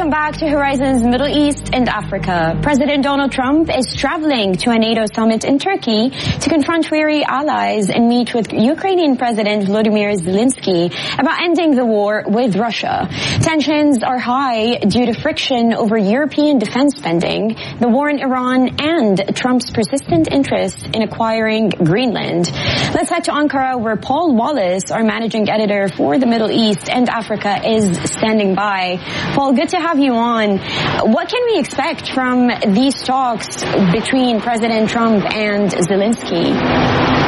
Welcome back to Horizons Middle East and Africa. President Donald Trump is traveling to a NATO summit in Turkey to confront weary allies and meet with Ukrainian President Volodymyr Zelensky about ending the war with Russia. Tensions are high due to friction over European defense spending, the war in Iran, and Trump's persistent interest in acquiring Greenland. Let's head to Ankara, where Paul Wallace, our managing editor for the Middle East and Africa, is standing by. Paul, good to have you on. What can we expect from these talks between President Trump and Zelensky?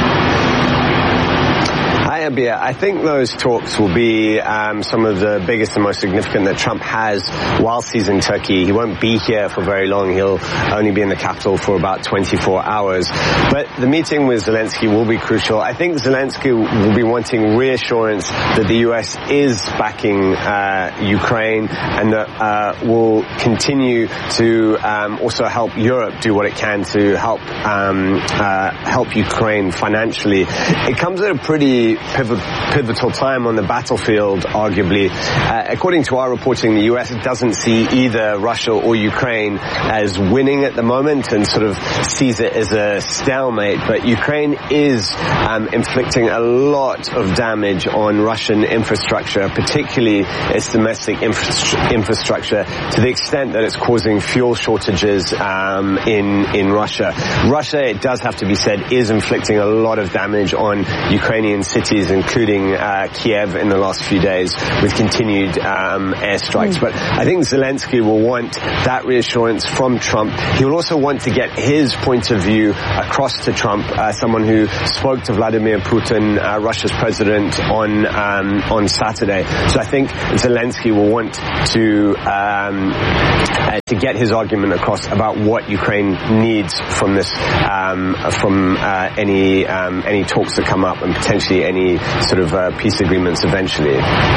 Hi, Abia. I think those talks will be some of the biggest and most significant that Trump has whilst he's in Turkey. He won't be here for very long. He'll only be in the capital for about 24 hours. But the meeting with Zelensky will be crucial. I think Zelensky will be wanting reassurance that the U.S. is backing Ukraine and that will continue to also help Europe do what it can to help Ukraine financially. It comes at a pretty pivotal time on the battlefield, arguably. According to our reporting, the U.S. doesn't see either Russia or Ukraine as winning at the moment and sort of sees it as a stalemate. But Ukraine is inflicting a lot of damage on Russian infrastructure, particularly its domestic infrastructure, to the extent that it's causing fuel shortages in Russia. Russia, it does have to be said, is inflicting a lot of damage on Ukrainian cities, including Kiev in the last few days, with continued airstrikes. But I think Zelensky will want that reassurance from Trump. He will also want to get his point of view across to Trump, someone who spoke to Vladimir Putin, Russia's president, on Saturday. So I think Zelensky will want to get his argument across about what Ukraine needs from this, from any talks that come up, and potentially any sort of peace agreements eventually.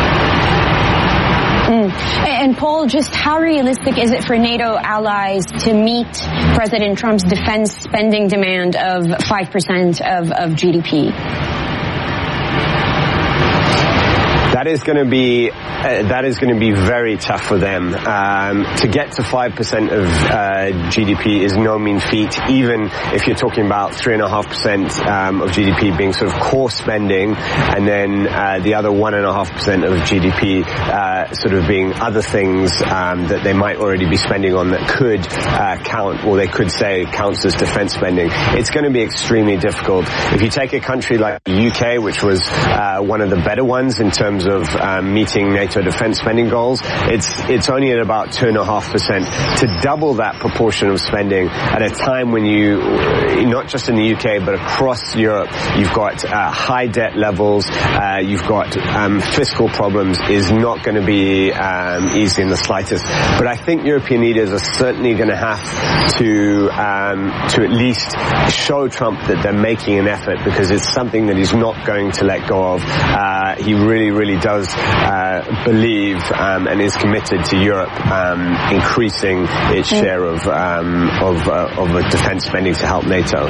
And Paul, just how realistic is it for NATO allies to meet President Trump's defense spending demand of 5% of GDP? That is going to be very tough for them. To get to 5% of GDP is no mean feat, even if you're talking about 3.5% of GDP being sort of core spending, and then the other 1.5% of GDP sort of being other things that they might already be spending on that could count, or they could say counts as defense spending. It's going to be extremely difficult. If you take a country like the UK, which was one of the better ones in terms of meeting NATO defense spending goals, it's only at about 2.5%. To double that proportion of spending at a time when you, not just in the UK but across Europe, you've got high debt levels, you've got fiscal problems, is not going to be easy in the slightest. But I think European leaders are certainly going to have to at least show Trump that they're making an effort, because it's something that he's not going to let go of. He really does believe and is committed to Europe increasing its share of defense spending to help NATO.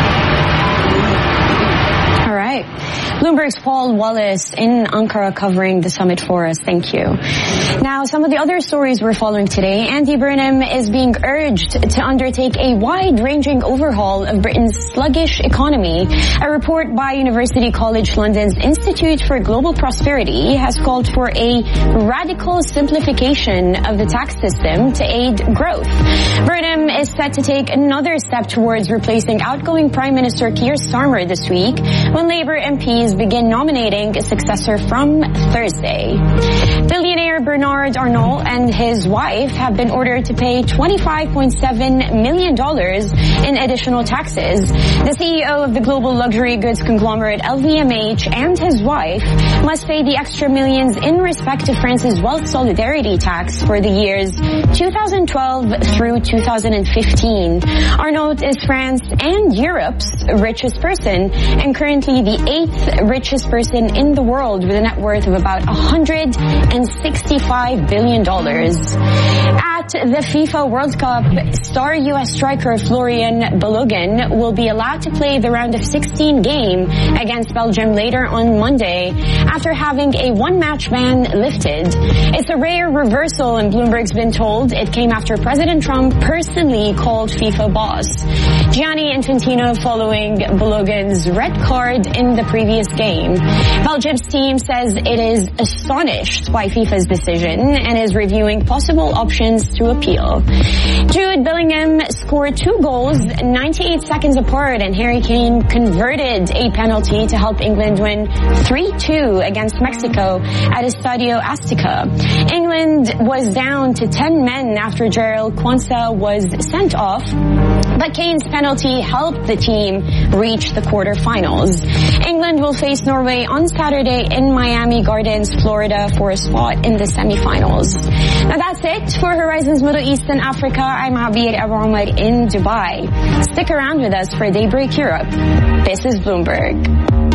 All right. Bloomberg's Paul Wallace in Ankara covering the summit for us. Thank you. Now, some of the other stories we're following today. Andy Burnham is being urged to undertake a wide-ranging overhaul of Britain's sluggish economy. A report by University College London's Institute for Global Prosperity has called for a radical simplification of the tax system to aid growth. Burnham is set to take another step towards replacing outgoing Prime Minister Keir Starmer this week, when Labour MPs begin nominating a successor from Thursday. Billionaire Bernard Arnault and his wife have been ordered to pay $25.7 million in additional taxes. The CEO of the global luxury goods conglomerate LVMH and his wife must pay the extra millions in respect to France's wealth solidarity tax for the years 2012 through 2015. Arnault is France and Europe's richest person, and currently the 8th richest person in the world, with a net worth of about $165 billion. At the FIFA World Cup, star U.S. striker Florian Balogun will be allowed to play the round of 16 game against Belgium later on Monday, after having a one-match ban lifted. It's a rare reversal, and Bloomberg's been told it came after President Trump personally called FIFA boss Gianni Infantino following Balogun's red card in the previous game. Belgium's team says it is astonished by FIFA's decision and is reviewing possible options to appeal. Jude Bellingham scored 2 goals 98 seconds apart, and Harry Kane converted a penalty to help England win 3-2 against Mexico at Estadio Azteca. England was down to 10 men after Gerald Quansah was sent off, but Kane's penalty helped the team reach the quarterfinals. England will face Norway on Saturday in Miami Gardens, Florida for a spot in the semifinals. Now that's it for Horizons Middle East and Africa. I'm Abir Abu Omar in Dubai. Stick around with us for Daybreak Europe. This is Bloomberg.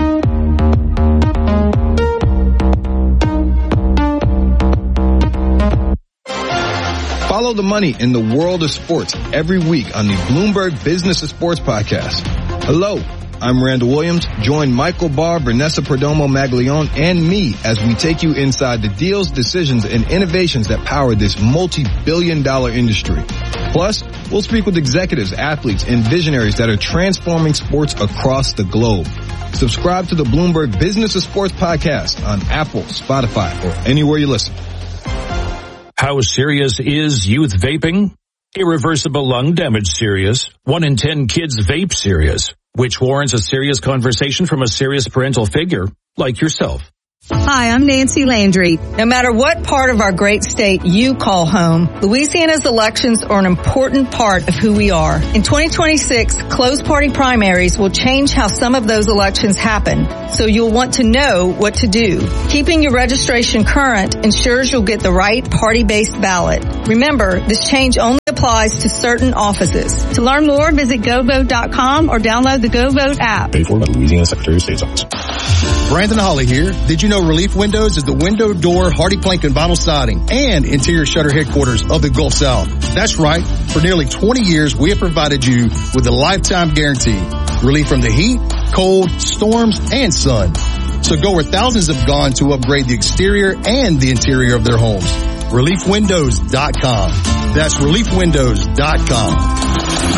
Follow the money in the world of sports every week on the Bloomberg Business of Sports podcast. Hello, I'm Randall Williams. Join Michael Barr, Vanessa Perdomo Maglione, and me as we take you inside the deals, decisions, and innovations that power this multi-billion-dollar industry. Plus, we'll speak with executives, athletes, and visionaries that are transforming sports across the globe. Subscribe to the Bloomberg Business of Sports podcast on Apple, Spotify, or anywhere you listen. How serious is youth vaping? Irreversible lung damage serious. 1 in 10 kids vape serious, which warrants a serious conversation from a serious parental figure like yourself. Hi, I'm Nancy Landry. No matter what part of our great state you call home, Louisiana's elections are an important part of who we are. In 2026, closed party primaries will change how some of those elections happen, so you'll want to know what to do. Keeping your registration current ensures you'll get the right party-based ballot. Remember, this change only applies to certain offices. To learn more, visit GoVote.com or download the GoVote app. Paid for by Louisiana Secretary of State's Office. Brandon Holly here. Did you know Relief Windows is the window, door, hardy plank, and vinyl siding and interior shutter headquarters of the Gulf South? That's right. For nearly 20 years, we have provided you with a lifetime guarantee. Relief from the heat, cold, storms, and sun. So go where thousands have gone to upgrade the exterior and the interior of their homes. ReliefWindows.com. That's ReliefWindows.com.